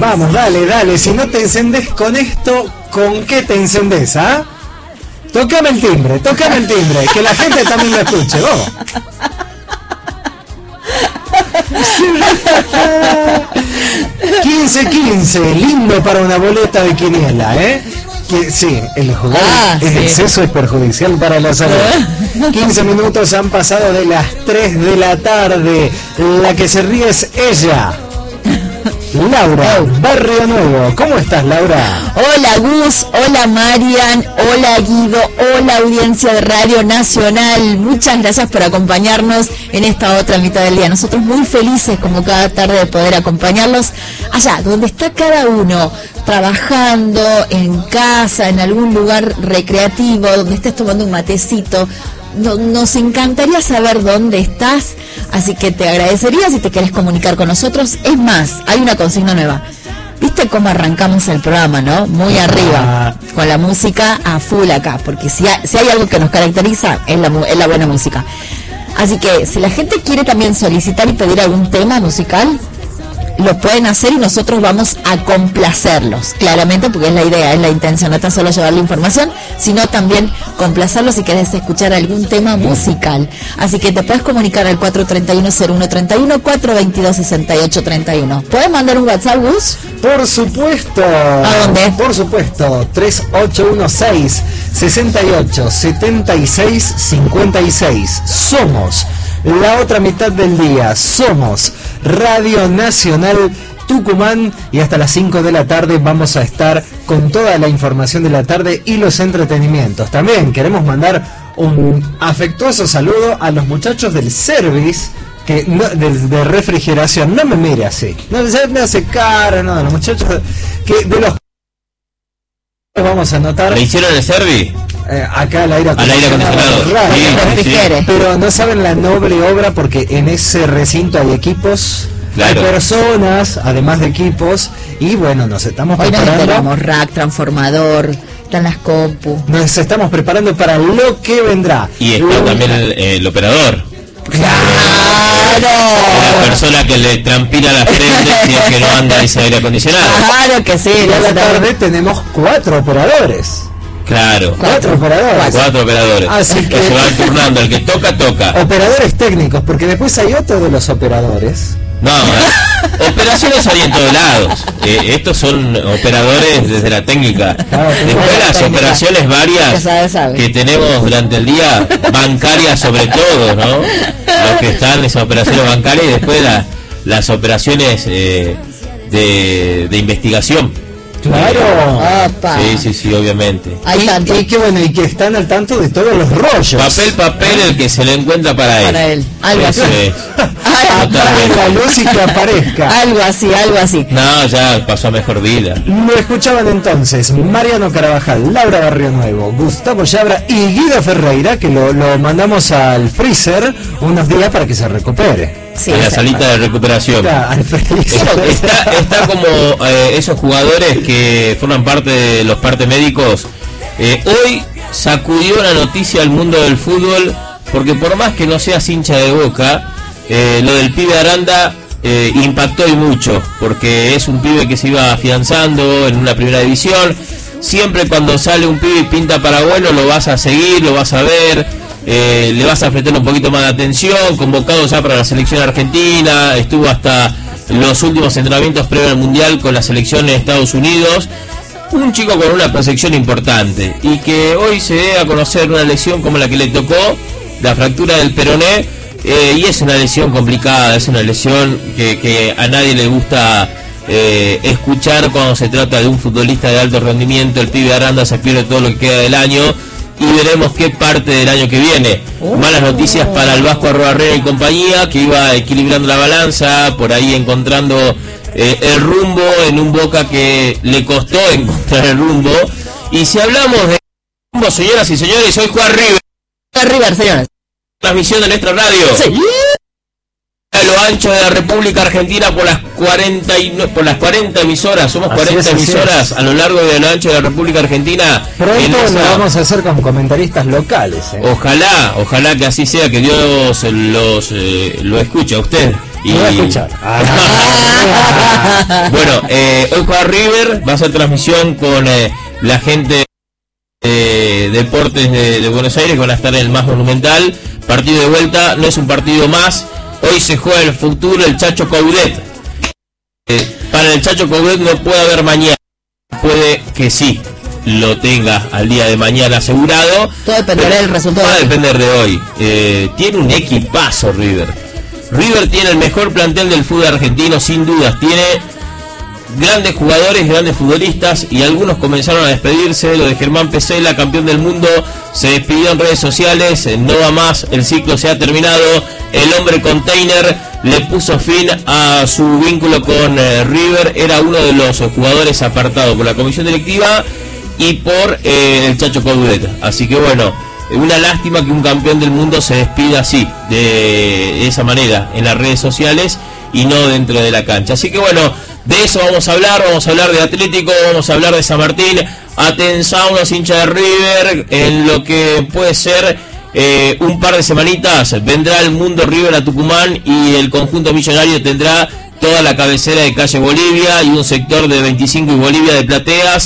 Vamos, dale, si no te encendés con esto, ¿con qué te encendés, ah? Tócame el timbre, que la gente también lo escuche, vamos. 15-15, lindo para una boleta de quiniela, que sí, el jugar en exceso es perjudicial para la salud. 15 minutos han pasado de las 3 de la tarde. La que se ríe es ella, Laura Barrio Nuevo. ¿Cómo estás, Laura? Hola, Gus, hola, Marian, hola, Guido, hola, audiencia de Radio Nacional. Muchas gracias por acompañarnos en esta otra mitad del día. Nosotros muy felices, como cada tarde, de poder acompañarlos allá, donde está cada uno, trabajando, en casa, en algún lugar recreativo, donde estés tomando un matecito. Nos encantaría saber dónde estás, así que te agradecería si te querés comunicar con nosotros. Es más, hay una consigna nueva. ¿Viste cómo arrancamos el programa, no? Muy arriba, con la música a full acá, porque si hay algo que nos caracteriza, es la buena música. Así que si la gente quiere también solicitar y pedir algún tema musical, lo pueden hacer y nosotros vamos a complacerlos, claramente, porque es la idea, es la intención, no tan solo llevar la información, sino también complacerlos si querés escuchar algún tema musical. Así que te puedes comunicar al 431-0131, 422-6831. ¿Puedes mandar un WhatsApp, Gus? Por supuesto. ¿A dónde? Por supuesto, 3816-6876-56. Somos la otra mitad del día, somos Radio Nacional Tucumán, y hasta las 5 de la tarde vamos a estar con toda la información de la tarde y los entretenimientos. También queremos mandar un afectuoso saludo a los muchachos del service que de refrigeración. No me mire así, no me hace cara, no, los muchachos que de los vamos a anotar. ¿Le hicieron el service? Acá al aire acondicionado. Sí. Pero no saben la noble obra, porque en ese recinto hay equipos, claro, hay personas, además de equipos, y bueno, nos estamos preparando. Tenemos rack, transformador, están las compu. Nos estamos preparando para lo que vendrá. Y está también el operador. ¡Claro! La persona que le transpira la frente si es que no anda ese aire acondicionado. Claro que sí. Y a la tarde tenemos 4 operadores. Claro. 4 operadores. 4 operadores. Así que se van turnando, el que toca. Operadores técnicos, porque después hay otro de los operadores. No, operaciones hay en todos lados. Estos son operadores desde la técnica. Después las operaciones varias que tenemos durante el día, bancarias sobre todo, ¿no? Los que están en esas operaciones bancarias, y después las operaciones de investigación. Claro. Sí, obviamente. Y que bueno, y que están al tanto de todos los rollos. Papel, el que se le encuentra para él. Algo así. La luz y que aparezca. Algo así. No, ya pasó a mejor vida. Lo escuchaban entonces Mariano Carabajal, Laura Barrio Nuevo, Gustavo Yabra y Guido Ferreira, que lo mandamos al freezer unos días para que se recupere. Sí, en la salita de recuperación. Está como esos jugadores que forman parte de los partes médicos. Hoy sacudió la noticia al mundo del fútbol, porque por más que no seas hincha de Boca, lo del pibe Aranda impactó y mucho, porque es un pibe que se iba afianzando en una primera división. Siempre cuando sale un pibe y pinta para bueno, lo vas a seguir, lo vas a ver. Le vas a prestar un poquito más de atención, convocado ya para la selección argentina, estuvo hasta los últimos entrenamientos previos al Mundial con la selección de Estados Unidos, un chico con una proyección importante, y que hoy se dé a conocer una lesión como la que le tocó, la fractura del peroné, y es una lesión complicada, es una lesión que a nadie le gusta escuchar cuando se trata de un futbolista de alto rendimiento. El pibe Aranda se pierde todo lo que queda del año, y veremos qué parte del año que viene. Malas noticias para el Vasco Arrobarrena y compañía, que iba equilibrando la balanza, por ahí encontrando el rumbo en un Boca que le costó encontrar el rumbo. Y si hablamos de rumbo, señoras y señores, hoy Juan River, señores. Transmisión de nuestra radio. Sí. A lo ancho de la República Argentina por las 40 emisoras, somos 40 emisoras a lo largo de lo ancho de la República Argentina. Pronto lo vamos a hacer con comentaristas locales. Ojalá que así sea, que Dios lo escuche a usted, Y voy a escuchar. Bueno, hoy juega River, va a hacer transmisión con la gente de Deportes de Buenos Aires, que van a estar en el más monumental. Partido de vuelta, no es un partido más. Hoy se juega el futuro el Chacho Coudet. Para el Chacho Coudet no puede haber mañana. Puede que sí lo tenga al día de mañana asegurado. Todo dependerá del resultado. Va a depender de hoy. Tiene un equipazo River. River tiene el mejor plantel del fútbol argentino, sin dudas. Tiene grandes jugadores, grandes futbolistas, y algunos comenzaron a despedirse. Lo de Germán Pesela, campeón del mundo, se despidió en redes sociales. No va más, el ciclo se ha terminado. El hombre container le puso fin a su vínculo con River. Era uno de los jugadores apartados por la comisión directiva y por el Chacho Coudet. Así que bueno, una lástima que un campeón del mundo se despida así, de esa manera, en las redes sociales y no dentro de la cancha. Así que bueno, de eso vamos a hablar de Atlético, vamos a hablar de San Martín. Atención, los hinchas de River, en lo que puede ser un par de semanitas, vendrá el Mundo River a Tucumán y el conjunto millonario tendrá toda la cabecera de calle Bolivia y un sector de 25 y Bolivia de plateas.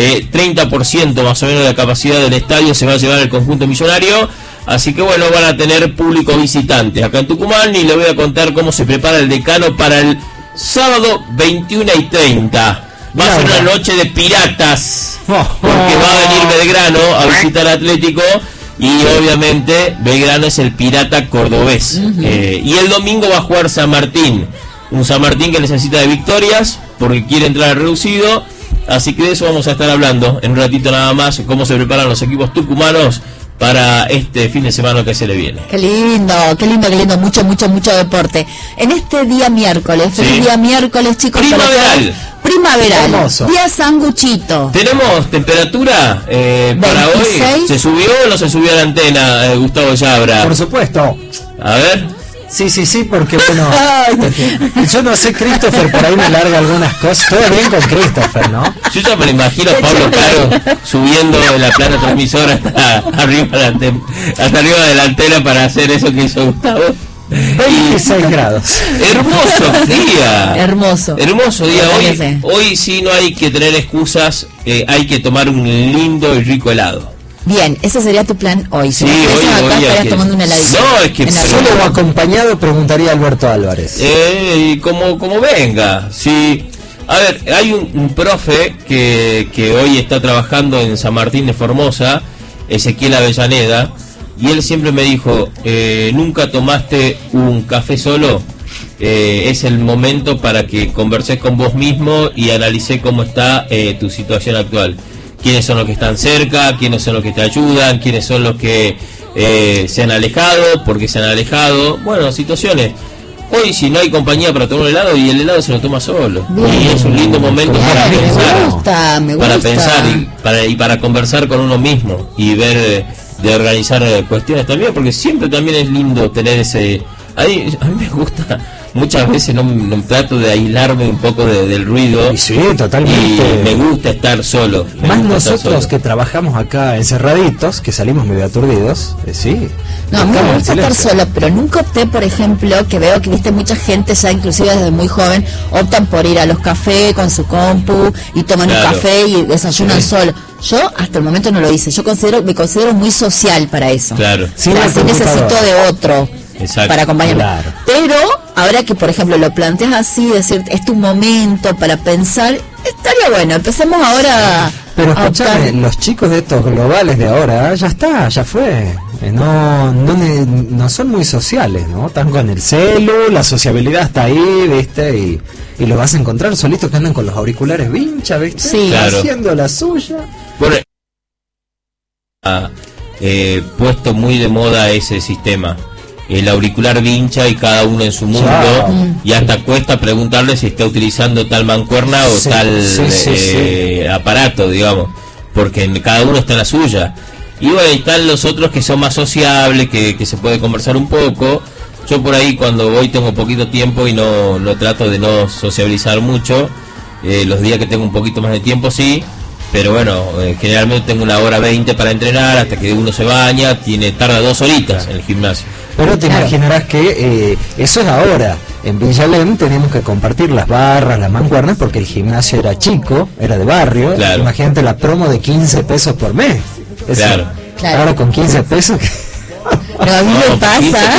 30% más o menos de la capacidad del estadio se va a llevar el conjunto millonario. Así que bueno, van a tener público visitante acá en Tucumán, y le voy a contar cómo se prepara el decano para el sábado 21:30. Va a ser una noche de piratas, porque va a venir Belgrano a visitar Atlético, y obviamente Belgrano es el pirata cordobés. Y el domingo va a jugar San Martín, un San Martín que necesita de victorias porque quiere entrar al reducido. Así que de eso vamos a estar hablando en un ratito nada más, cómo se preparan los equipos tucumanos para este fin de semana que se le viene. Qué lindo, mucho deporte. En este día miércoles, feliz día miércoles, chicos. Primaveral. Hermoso. Día sanguchito. ¿Tenemos temperatura para hoy? ¿Se subió o no se subió a la antena, Gustavo Yabra? Por supuesto. A ver. Sí, porque bueno, yo no sé, Christopher por ahí me larga algunas cosas. Todo bien con Christopher, ¿no? Yo ya me lo imagino a Pablo Caro subiendo de la plana transmisora hasta arriba de la antena para hacer eso que hizo Gustavo. 26 grados. Hermoso día. Hermoso día. Hoy sí no hay que tener excusas, hay que tomar un lindo y rico helado. Bien, ese sería tu plan hoy. Sí, hoy estarías tomando una heladita. No, es que solo o acompañado, preguntaría Alberto Álvarez. Como venga. Sí. A ver, hay un profe que hoy está trabajando en San Martín de Formosa, Ezequiel Avellaneda, y él siempre me dijo, nunca tomaste un café solo. Es el momento para que converses con vos mismo y analices cómo está tu situación actual. Quiénes son los que están cerca, quiénes son los que te ayudan, quiénes son los que se han alejado, por qué se han alejado. Bueno, situaciones. Hoy si no hay compañía para tomar un helado, y el helado se lo toma solo. Bien. Y es un lindo momento para pensar. Me gusta. Para pensar y para conversar con uno mismo y ver de organizar cuestiones también, porque siempre también es lindo tener ese... A mí me gusta, muchas veces no trato de aislarme un poco del ruido. Sí, totalmente. Y me gusta estar solo. Más nosotros que trabajamos acá encerraditos, que salimos medio aturdidos, sí. No, a mí me gusta estar solo, pero nunca opté, por ejemplo, que veo que viste mucha gente ya inclusive desde muy joven, optan por ir a los cafés con su compu y toman un café y desayunan solo. Yo hasta el momento no lo hice. Yo me considero muy social para eso. Claro. Sí, así necesito de otro. Exacto, para acompañarme. Claro. Pero ahora que por ejemplo lo planteas así, decir es tu momento para pensar, estaría bueno. Empecemos ahora. Pero escuchame, los chicos de estos globales de ahora, ya está, ya fue. No son muy sociales, ¿no? Están con el celu, la sociabilidad está ahí, ¿viste? Y los vas a encontrar solitos que andan con los auriculares vincha, ¿viste? Sí, claro. Haciendo la suya. Bueno, puesto muy de moda ese sistema. El auricular vincha y cada uno en su mundo, y hasta cuesta preguntarle si está utilizando tal mancuerna o aparato, digamos, porque cada uno está en la suya. Y bueno, están los otros que son más sociables, que se puede conversar un poco. Yo por ahí cuando voy tengo poquito tiempo y no trato de no sociabilizar mucho. Los días que tengo un poquito más de tiempo sí, pero bueno, generalmente tengo 1:20 para entrenar hasta que uno se baña, tarda 2 horitas en el gimnasio. Pero te imaginarás que eso es ahora. en Villa Alem teníamos que compartir las barras, las mancuernas, porque el gimnasio era chico, era de barrio. Claro. Imagínate la promo de 15 pesos por mes. Eso, Claro. Ahora con 15 pesos... No, a mí me pasa.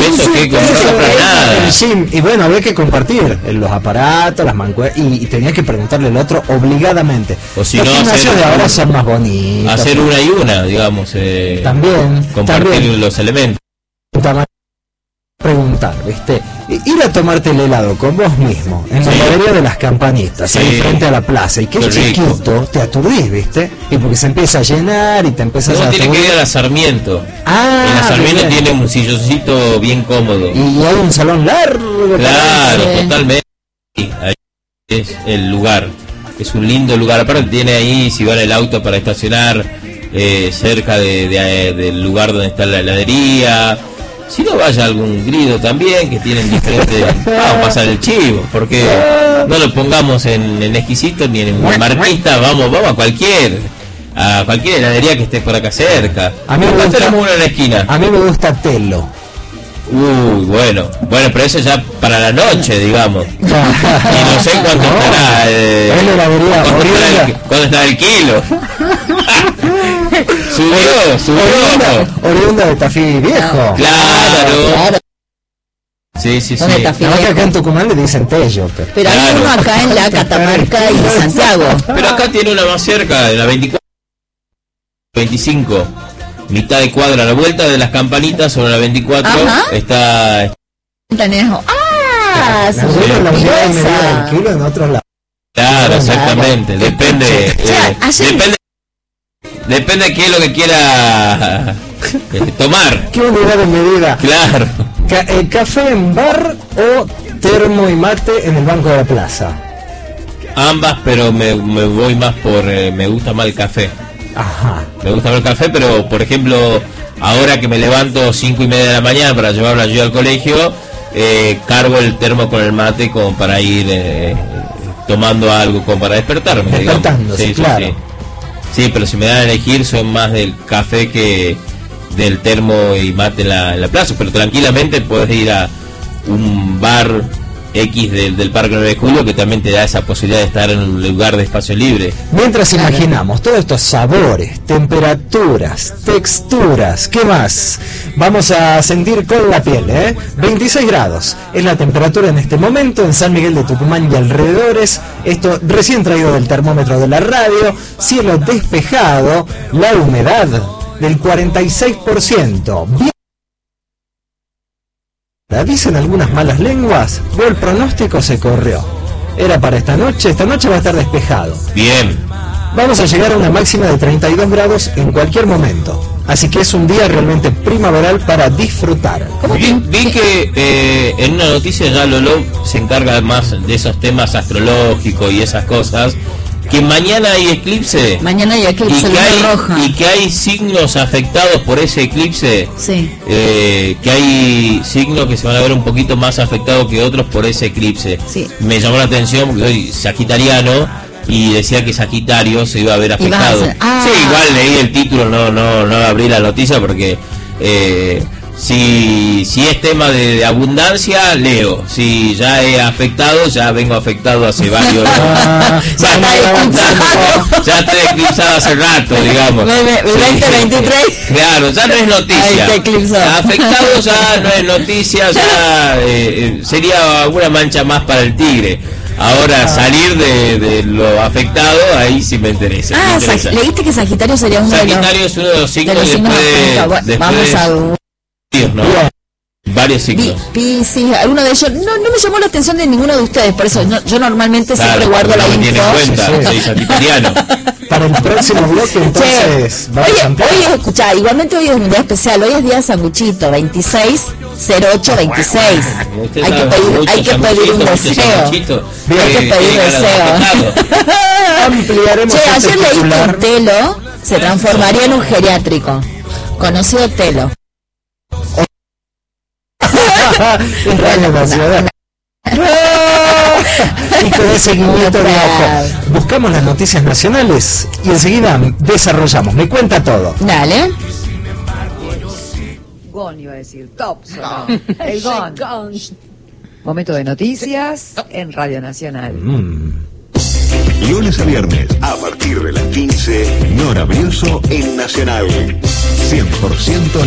Y bueno, había que compartir los aparatos, las mancuernas, y tenía que preguntarle al otro obligadamente. O si los no, gimnasios de ahora son más bonitos. Hacer una y una, digamos. También. Compartir los elementos. Preguntar, ¿viste? Ir a tomarte el helado con vos mismo en la heladería de las Campanitas, ahí frente a la plaza, y que es chiquito, te aturdís, ¿viste? Y porque se empieza a llenar y te empiezas a... tiene que ir a la Sarmiento. En la Sarmiento tiene un silloncito bien cómodo. Y hay un salón largo. Claro, totalmente. Ahí es el lugar. Es un lindo lugar. Aparte tiene ahí, si van el auto para estacionar cerca del lugar donde está la heladería. Si no, vaya algún grido también, que tienen diferentes... Vamos a pasar el chivo, porque no lo pongamos en Exquisito ni en Marquista, vamos a cualquier heladería que esté por acá cerca. A mí me gusta, tenemos una en la esquina. A mí me gusta Telo. Bueno, pero eso ya para la noche, digamos. Y no sé cuánto estará. ¿Cuánto estará el kilo? Subió. Oriunda de Tafí Viejo. Claro. Sí. Acá en Tucumán le dicen Tello. Pero hay uno acá en la Catamarca y Santiago. Pero acá tiene una más cerca, en la 24, 25. Mitad de cuadra, a la vuelta de las Campanitas sobre la 24. Está... la kilo en otros lados. Claro, exactamente. Depende de qué es lo que quiera tomar. ¿Qué unidad de medida? Claro. ¿Café en bar o termo y mate en el banco de la plaza? Ambas, pero me voy más por... me gusta más el café. Ajá. Me gusta más el café, pero por ejemplo, ahora que me levanto 5:30 de la mañana para llevar la ayuda al colegio, cargo el termo con el mate como para ir tomando algo, como para despertarme. Despertándose, claro. Sí, pero si me dan a elegir, soy más del café que del termo y mate en la plaza, pero tranquilamente puedes ir a un bar X del Parque 9 de Julio, que también te da esa posibilidad de estar en un lugar de espacio libre. Mientras imaginamos todos estos sabores, temperaturas, texturas, ¿qué más? Vamos a sentir con la piel, 26 grados es la temperatura en este momento en San Miguel de Tucumán y alrededores. Esto recién traído del termómetro de la radio. Cielo despejado, la humedad del 46%. Dicen algunas malas lenguas, pero el pronóstico se corrió. Era para esta noche va a estar despejado. Bien. Vamos a llegar a una máxima de 32 grados en cualquier momento. Así que es un día realmente primaveral para disfrutar. Vi que en una noticia ya Lolo se encarga más de esos temas astrológicos y esas cosas, que mañana hay eclipse. Mañana hay eclipse, y que hay signos afectados por ese eclipse. Sí. Que hay signos que se van a ver un poquito más afectados que otros por ese eclipse. Sí. Me llamó la atención porque soy sagitariano y decía que Sagitario se iba a ver afectado. Sí, igual leí el título, no abrí la noticia porque si es tema de abundancia, leo. Si ya he afectado, ya vengo afectado hace varios ya estoy eclipsado hace rato, digamos. 2023. Claro, ya no es noticia. Afectado ya no es noticia, ya sería una mancha más para el tigre. Ahora salir de lo afectado, ahí sí me interesa. Leíste que Sagitario sería uno Sagitario es uno de los signos después vamos a... ¿no? Varios signos. Piscis, alguno de ellos. No me llamó la atención de ninguno de ustedes, por eso yo normalmente siempre guardo la info. Tiene en cuenta, soy sagitariano. Para el próximo bloque, entonces. Hoy escuchá, igualmente hoy es un día especial. Hoy es día de sanguchito, 26/08/26. Hay que pedir un deseo. Hay que pedir deseo. Ampliaremos. Ayer leí que un Telo se transformaría en un geriátrico. Conocido Telo. Radio Nacional. Y con ese seguimiento de ojo, buscamos las noticias nacionales y enseguida desarrollamos. Me cuenta todo. Dale. Gon iba a decir, top. El Gon. Momento de noticias en Radio Nacional. Lunes a viernes, a partir de las 15, Nora Briuso en Nacional. 100%